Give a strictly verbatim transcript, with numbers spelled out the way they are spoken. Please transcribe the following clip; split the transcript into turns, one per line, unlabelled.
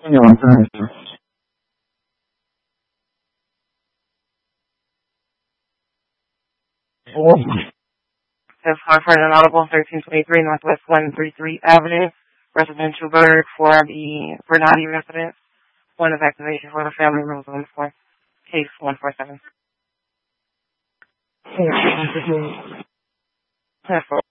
Your turn.
That's Hartford and Audible, thirteen twenty-three Northwest one thirty-three Avenue, residential bird for the Bernardi residence. Point of activation for the family rooms on the floor. Case one four seven. That's